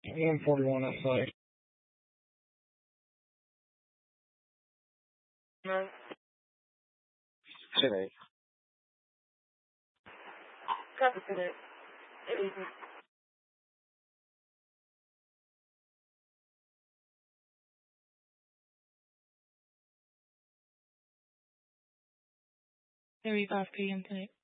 141 outside. No. 10-8. Copy today. P.M. tonight.